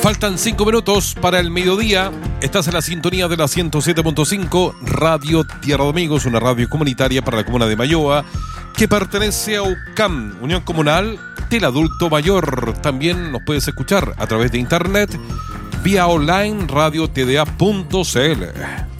Faltan 5 minutos para el mediodía. Estás en la sintonía de la 107.5 Radio Tierra de Amigos, una radio comunitaria para la comuna de Mayoa, que pertenece a UCAM, Unión Comunal del Adulto Mayor. También nos puedes escuchar a través de internet, vía online radiotda.cl.